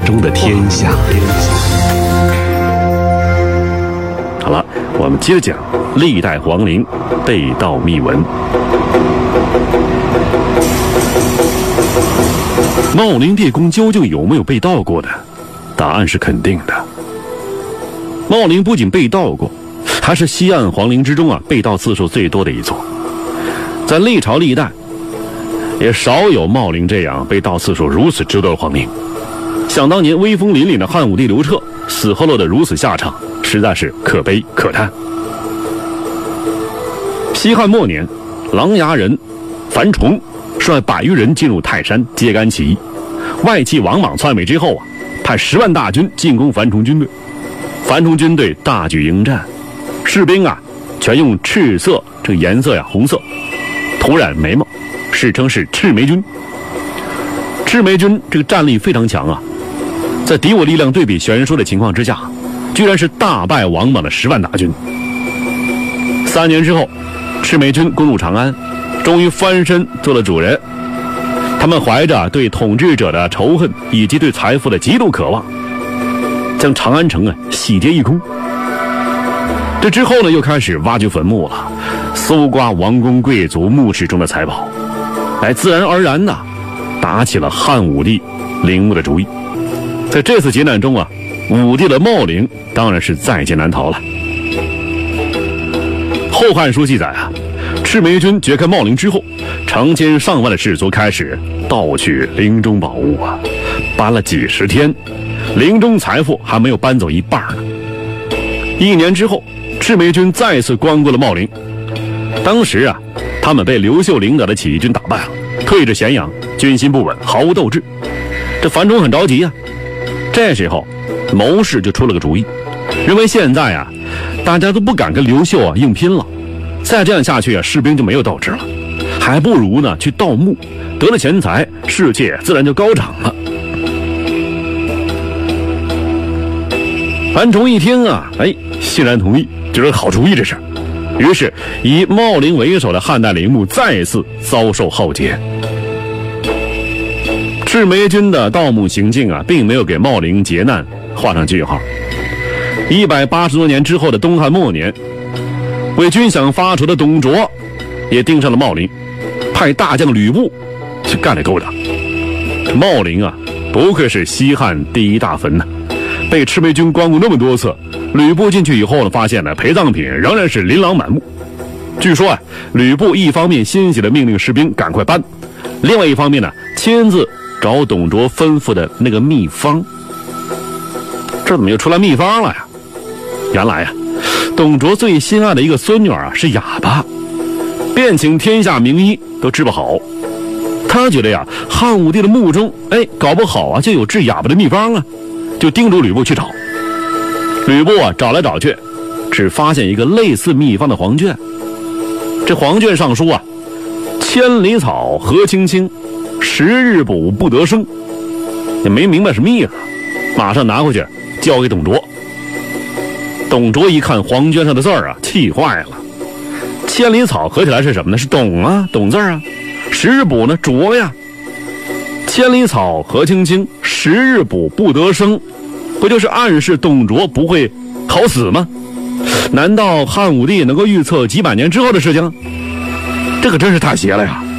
中的天下。好了，我们接着讲历代皇陵被盗秘闻。茂陵地宫究竟有没有被盗过呢？答案是肯定的。茂陵不仅被盗过，还是西岸皇陵之中被盗次数最多的一座。在历朝历代也少有茂陵这样被盗次数如此之多的皇陵。想当年威风凛凛的汉武帝刘彻死后落得如此下场，实在是可悲可叹。西汉末年，琅琊人樊崇率100余人进入泰山揭竿起义，外戚王莽篡位之后派10万大军进攻樊崇军队。樊崇军队大举迎战，士兵全用赤色，这个颜色红色涂染眉毛，史称是赤眉军。赤眉军这个战力非常强在敌我力量对比悬殊的情况之下，居然是大败王莽的10万大军。3年之后，赤眉军攻入长安，终于翻身做了主人。他们怀着对统治者的仇恨以及对财富的极度渴望，将长安城洗劫一空。这之后呢，又开始挖掘坟墓了，搜刮王公贵族墓室中的财宝，自然而然打起了汉武帝陵墓的主意。在这次劫难中武帝的茂陵当然是在劫难逃了。《后汉书》记载赤眉军掘开茂陵之后，成千上万的士卒开始盗取陵中宝物搬了几10天，陵中财富还没有搬走一半呢。1年之后，赤眉军再次光顾了茂陵。当时他们被刘秀领导的起义军打败了，退至咸阳，军心不稳，毫无斗志。这樊崇很着急这时候谋士就出了个主意，认为现在大家都不敢跟刘秀硬拼了，再这样下去士兵就没有斗志了，还不如呢去盗墓，得了钱财，士气自然就高涨了。樊崇一听欣然同意，这是好主意，这是。于是以茂陵为首的汉代陵墓再次遭受浩劫。赤眉军的盗墓行径并没有给茂陵劫难画上句号。180多年之后的东汉末年，为军饷发愁的董卓也盯上了茂陵，派大将吕布去干了勾当。茂陵不愧是西汉第一大坟被赤眉军光顾那么多次，吕布进去以后发现陪葬品仍然是琳琅满目。据说吕布一方面欣喜地命令士兵赶快搬，另外一方面亲自找董卓吩咐的那个秘方。这怎么又出来秘方了呀？原来董卓最心爱的一个孙女是哑巴，遍请天下名医都治不好。他觉得汉武帝的墓中搞不好就有治哑巴的秘方就叮嘱吕布去找。吕布找来找去，只发现一个类似秘方的黄卷。这黄卷上书千里草何青青，10日补不得生，也没明白是意思，马上拿回去交给董卓。董卓一看黄卷上的字气坏了。千里草合起来是什么呢？是董董字10日补呢卓呀。千里草何青青，10日补不得生，不就是暗示董卓不会好死吗？难道汉武帝能够预测几百年之后的事情？这可真是太邪了呀！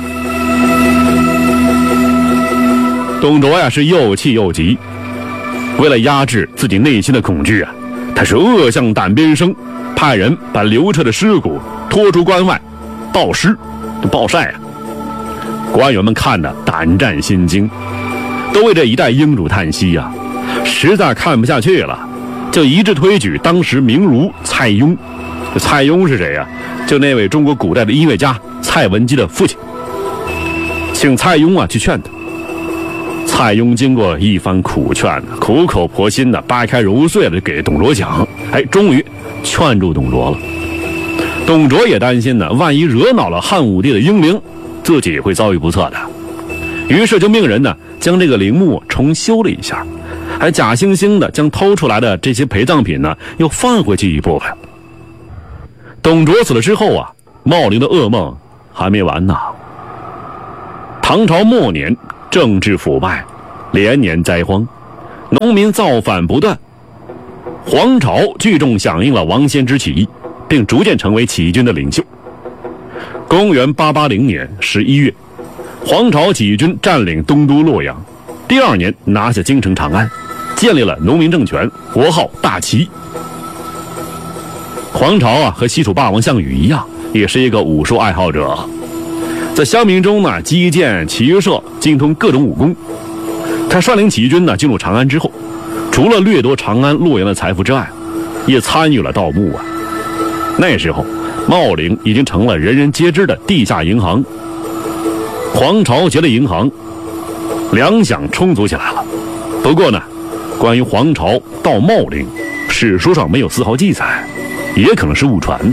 董卓是又气又急，为了压制自己内心的恐惧他是恶向胆边生，派人把刘彻的尸骨拖出关外暴尸暴晒官员们看得胆战心惊，都为这一代英主叹息实在看不下去了，就一致推举当时名儒蔡邕。蔡邕是谁就那位中国古代的音乐家蔡文姬的父亲，请蔡邕去劝他。蔡邕经过一番苦劝，苦口婆心的掰开揉碎了给董卓讲，终于劝住董卓了。董卓也担心万一惹恼了汉武帝的英灵，自己会遭遇不测的。于是就命人将这个陵墓重修了一下，还假惺惺的将偷出来的这些陪葬品又放回去一部分。董卓死了之后茂陵的噩梦还没完呢。唐朝末年，政治腐败，连年灾荒， 农民造反不断，黄巢聚众响应了王先之起义，并逐渐成为起义军的领袖。公元880年11月，黄巢起义军占领东都洛阳，第2年拿下京城长安，建立了农民政权，国号大齐。黄巢和西楚霸王项羽一样，也是一个武术爱好者，在乡民中呢击剑骑射，精通各种武功。他率领起义军呢进入长安之后，除了掠夺长安洛阳的财富之外，也参与了盗墓那时候茂陵已经成了人人皆知的地下银行。黄巢劫了银行，粮饷充足起来了。不过呢，关于黄巢到茂陵，史书上没有丝毫记载，也可能是误传的。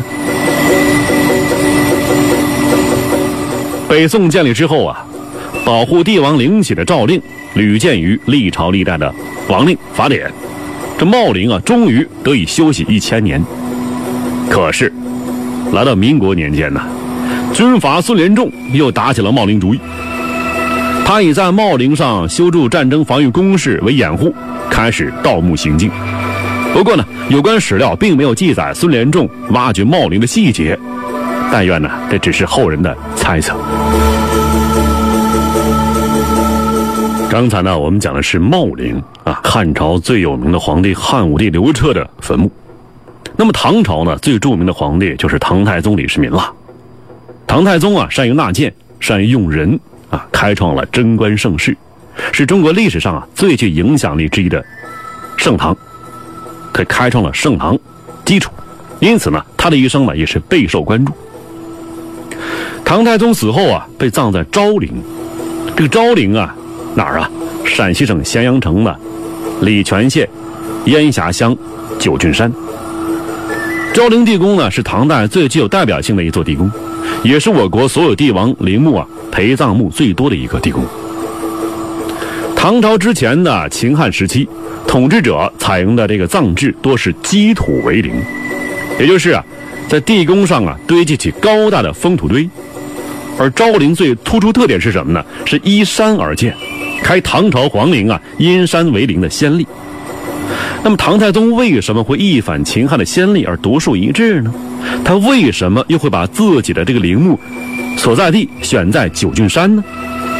北宋建立之后保护帝王陵寝的诏令屡见于历朝历代的王令法典，这茂陵终于得以休息1000年。可是来到民国年间军阀孙连仲又打起了茂陵主意。他以在茂陵上修筑战争防御工事为掩护，开始盗墓行径。不过呢，有关史料并没有记载孙连仲挖掘茂陵的细节，但愿这只是后人的猜测。刚才我们讲的是茂陵汉朝最有名的皇帝汉武帝刘彻的坟墓。那么唐朝最著名的皇帝就是唐太宗李世民了。唐太宗善于纳谏，善于用人开创了贞观盛世，是中国历史上最具影响力之一的盛唐，可开创了盛唐基础，因此他的一生也是备受关注。唐太宗死后被葬在昭陵。这个昭陵哪儿陕西省咸阳城的礼泉县烟霞乡九郡山。昭陵地宫是唐代最具有代表性的一座地宫，也是我国所有帝王陵墓陪葬墓最多的一个地宫。唐朝之前的秦汉时期，统治者采用的这个葬制多是积土为陵，也就是在地宫上堆积起高大的封土堆。而昭陵最突出特点是什么呢？是依山而建，开唐朝皇陵因山为陵的先例。那么唐太宗为什么会一反秦汉的先例而独树一帜呢？他为什么又会把自己的这个陵墓所在地选在九郡山呢？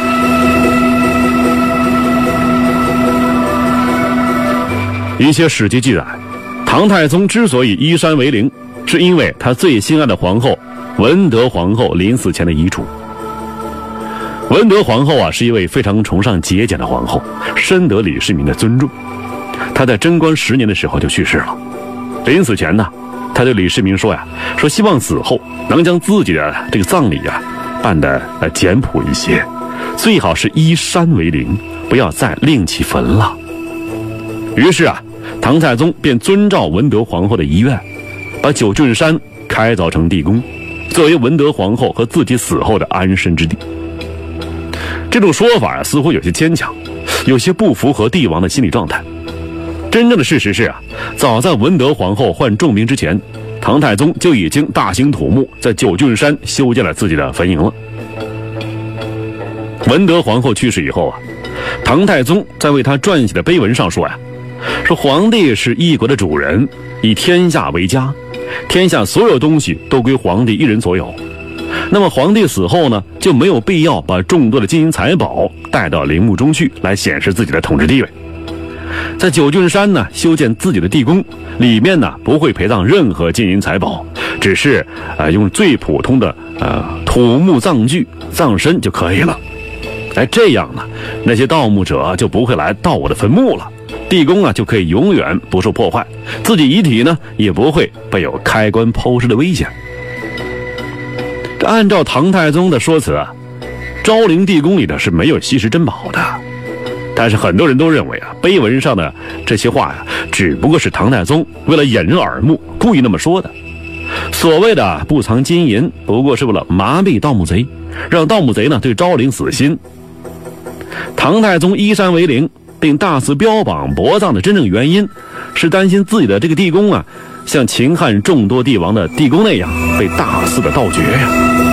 一些史籍记载，唐太宗之所以依山为陵，是因为他最心爱的皇后文德皇后临死前的遗嘱。文德皇后是一位非常崇尚节俭的皇后，深得李世民的尊重。她在贞观10年的时候就去世了。临死前她对李世民说希望死后能将自己的这个葬礼办得简朴一些，最好是依山为陵，不要再另起坟了。于是唐太宗便遵照文德皇后的遗愿，把九郡山开凿成地宫，作为文德皇后和自己死后的安身之地。这种说法似乎有些牵强，有些不符合帝王的心理状态。真正的事实是早在文德皇后患重病之前，唐太宗就已经大兴土木，在九郡山修建了自己的坟茔了。文德皇后去世以后唐太宗在为她撰写的碑文上说皇帝是一国的主人，以天下为家，天下所有东西都归皇帝一人所有。那么皇帝死后呢，就没有必要把众多的金银财宝带到陵墓中去，来显示自己的统治地位。在九郡山呢修建自己的地宫，里面呢不会陪葬任何金银财宝，只是用最普通的土木葬具葬身就可以了。这样呢，那些盗墓者就不会来盗我的坟墓了，地宫就可以永远不受破坏，自己遗体呢也不会被有开棺剖尸的危险。按照唐太宗的说辞昭陵地宫里的是没有稀世珍宝的。但是很多人都认为碑文上的这些话只不过是唐太宗为了掩人耳目故意那么说的。所谓的不藏金银，不过是为了麻痹盗墓贼，让盗墓贼呢对昭陵死心。唐太宗依山为陵，并大肆标榜薄葬的真正原因，是担心自己的这个地宫像秦汉众多帝王的地宫那样被大肆的盗掘